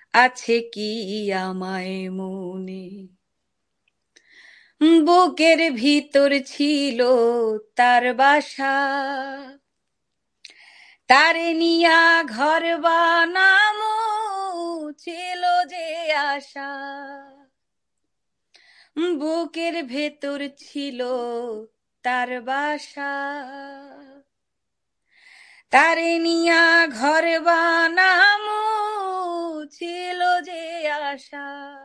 আছে কি আমায় মনে। বুকের ভিতর ছিল তার বাসা, তারে নিয়া ঘর বানামু ছিল যে আশা। বুকের ভেতর ছিল তার বাসা, তারে নিয়া ঘর বানামু ছিল যে আশা।